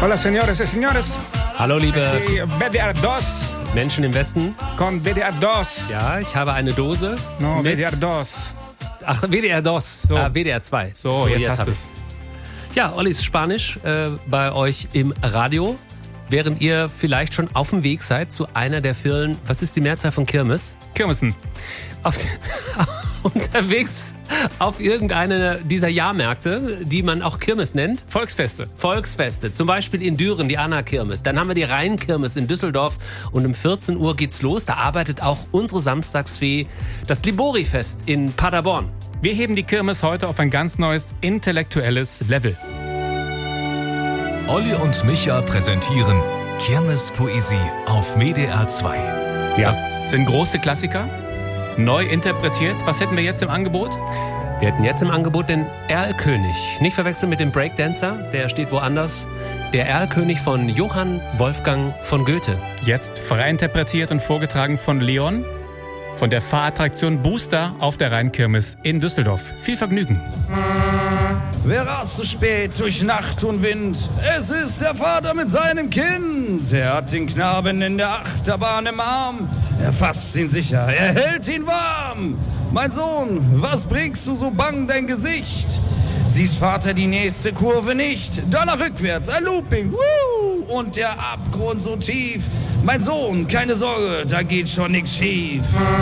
Hola, señores y señores. Hallo, liebe WDR 2 Menschen im Westen. con WDR 2. Ja, ich habe eine Dose. No, mit WDR 2. Ach, WDR 2. So. WDR 2. So, jetzt hast hab du's. ich's. Ja, Ollis Spanisch bei euch im Radio. Während ihr vielleicht schon auf dem Weg seid zu einer der vielen, was ist die Mehrzahl von Kirmes? Kirmessen. Unterwegs auf irgendeine dieser Jahrmärkte, die man auch Kirmes nennt. Volksfeste, zum Beispiel in Düren, die Anna-Kirmes. Dann haben wir die Rhein-Kirmes in Düsseldorf und um 14 Uhr geht's los. Da arbeitet auch unsere Samstagsfee, das Libori-Fest in Paderborn. Wir heben die Kirmes heute auf ein ganz neues intellektuelles Level. Olli und Micha präsentieren Kirmespoesie auf WDR 2. Ja. Das sind große Klassiker, neu interpretiert. Was hätten wir jetzt im Angebot? Wir hätten jetzt im Angebot den Erlkönig. Nicht verwechseln mit dem Breakdancer, der steht woanders. Der Erlkönig von Johann Wolfgang von Goethe. Jetzt frei interpretiert und vorgetragen von Leon von der Fahrattraktion Booster auf der Rheinkirmes in Düsseldorf. Viel Vergnügen. Wer rast so spät durch Nacht und Wind? Es ist der Vater mit seinem Kind. Er hat den Knaben in der Achterbahn im Arm. Er fasst ihn sicher, er hält ihn warm. Mein Sohn, was bringst du so bang dein Gesicht? Siehst Vater die nächste Kurve nicht? Danach rückwärts, ein Looping, woo! Und der Abgrund so tief. Mein Sohn, keine Sorge, da geht schon nix schief.